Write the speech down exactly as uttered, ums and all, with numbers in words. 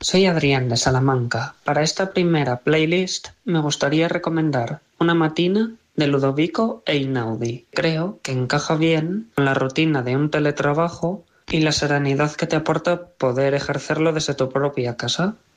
Soy Adrián de Salamanca. Para esta primera playlist me gustaría recomendar Una matina de Ludovico Einaudi. Creo que encaja bien con la rutina de un teletrabajo y la serenidad que te aporta poder ejercerlo desde tu propia casa.